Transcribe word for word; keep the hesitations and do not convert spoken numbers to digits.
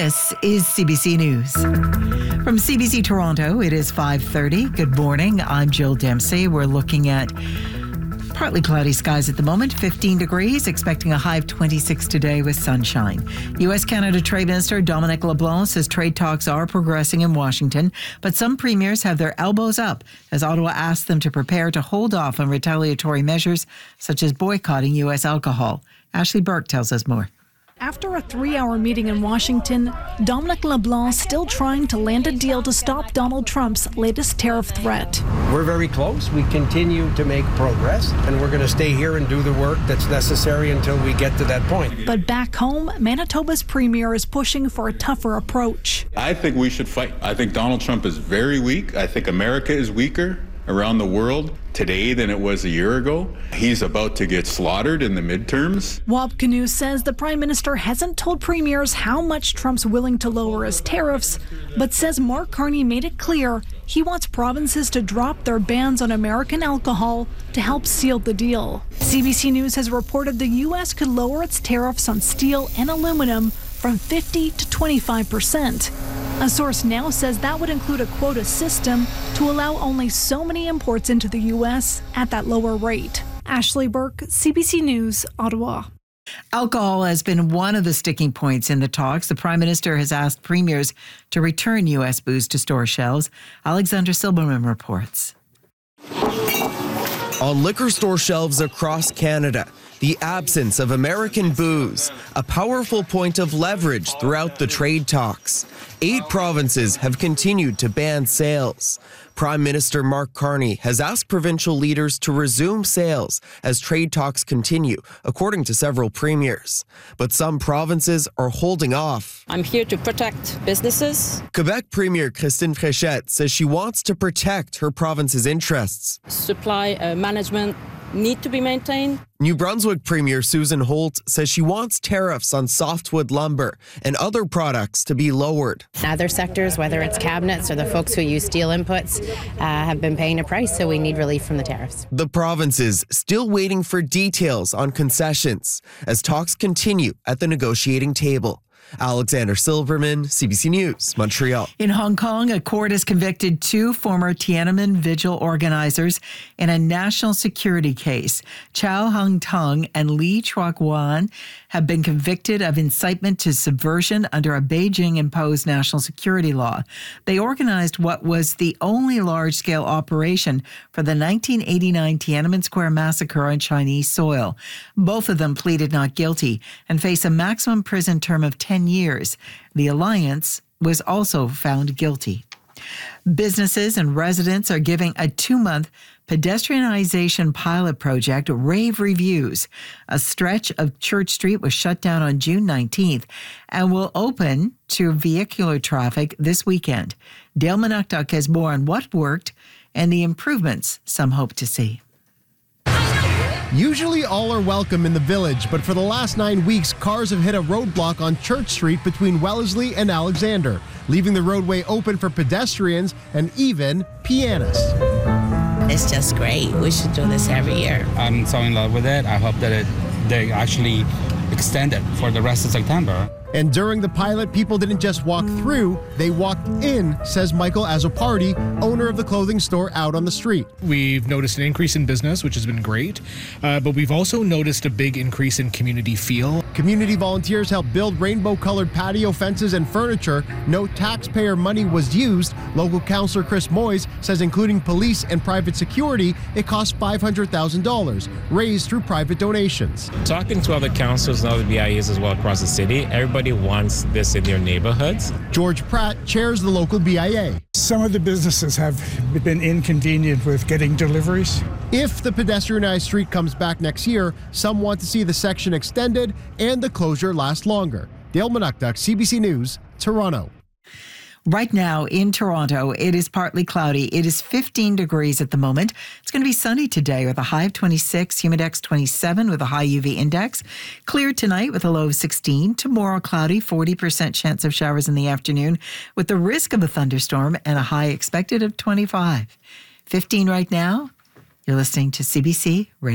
This is C B C News. From C B C Toronto, it is five thirty. Good morning. I'm Jill Dempsey. We're looking at partly cloudy skies at the moment, fifteen degrees, expecting a high of twenty-six today with sunshine. U S Canada Trade Minister Dominic LeBlanc says trade talks are progressing in Washington, but some premiers have their elbows up as Ottawa asks them to prepare to hold off on retaliatory measures such as boycotting U S alcohol. Ashley Burke tells us more. After a three-hour meeting in Washington, Dominic LeBlanc still trying to land a deal to stop Donald Trump's latest tariff threat. We're very close. We continue to make progress, and we're going to stay here and do the work that's necessary until we get to that point. But back home, Manitoba's premier is pushing for a tougher approach. I think we should fight. I think Donald Trump is very weak. I think America is weaker around the world today than it was a year ago. He's about to get slaughtered in the midterms. Wab Kinew says the Prime Minister hasn't told premiers how much Trump's willing to lower his tariffs, but says Mark Carney made it clear he wants provinces to drop their bans on American alcohol to help seal the deal. C B C News has reported the U S could lower its tariffs on steel and aluminum from fifty to twenty-five percent. A source now says that would include a quota system to allow only so many imports into the U S at that lower rate. Ashley Burke, C B C News, Ottawa. Alcohol has been one of the sticking points in the talks. The Prime Minister has asked premiers to return U S booze to store shelves. Alexander Silberman reports. On liquor store shelves across Canada, the absence of American booze, a powerful point of leverage throughout the trade talks. Eight provinces have continued to ban sales. Prime Minister Mark Carney has asked provincial leaders to resume sales as trade talks continue, according to several premiers. But some provinces are holding off. I'm here to protect businesses. Quebec Premier Christine Fréchette says she wants to protect her province's interests. Supply uh, management need to be maintained. New Brunswick Premier Susan Holt says she wants tariffs on softwood lumber and other products to be lowered. Other sectors, whether it's cabinets or the folks who use steel inputs, uh, have been paying a price, so we need relief from the tariffs. The provinces still waiting for details on concessions as talks continue at the negotiating table. Alexander Silberman, C B C News, Montreal. In Hong Kong, a court has convicted two former Tiananmen Vigil organizers in a national security case. Chow Hung Tung and Li Chuaguan have been convicted of incitement to subversion under a Beijing-imposed national security law. They organized what was the only large-scale operation for the nineteen eighty-nine Tiananmen Square massacre on Chinese soil. Both of them pleaded not guilty and face a maximum prison term of ten years. The alliance was also found guilty. Businesses and residents are giving a two-month pedestrianization pilot project rave reviews. A stretch of Church Street was shut down on June nineteenth and will open to vehicular traffic this weekend. Dale Manuktuk has more on what worked and the improvements some hope to see. Usually all are welcome in the village, but for the last nine weeks, cars have hit a roadblock on Church Street between Wellesley and Alexander, leaving the roadway open for pedestrians and even pianists. It's just great. We should do this every year. I'm so in love with it. I hope that it, they actually extend it for the rest of September. And during the pilot, people didn't just walk through, they walked in, says Michael Azopardi, owner of the clothing store out on the street. We've noticed an increase in business, which has been great, uh, but we've also noticed a big increase in community feel. Community volunteers helped build rainbow-colored patio fences and furniture. No taxpayer money was used. Local councillor Chris Moyes says including police and private security, it cost five hundred thousand dollars, raised through private donations. Talking to other councils and other B I Es as well across the city, everybody wants this in their neighborhoods. George Pratt chairs the local B I A. Some of the businesses have been inconvenient with getting deliveries. If the pedestrianized street comes back next year, some want to see the section extended and the closure last longer. Dale Manuktuk, C B C News, Toronto. Right now in Toronto, it is partly cloudy. It is fifteen degrees at the moment. It's going to be sunny today with a high of twenty-six, humidex twenty-seven with a high U V index. Clear tonight with a low of sixteen. Tomorrow cloudy, forty percent chance of showers in the afternoon with the risk of a thunderstorm and a high expected of twenty-five. fifteen right now. You're listening to C B C Radio.